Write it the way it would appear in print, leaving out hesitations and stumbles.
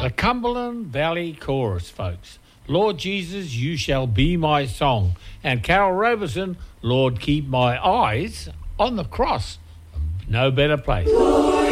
The Cumberland Valley Chorus, folks. Lord Jesus, you shall be my song. And Carol Roberson, Lord, keep my eyes on the cross. No better place.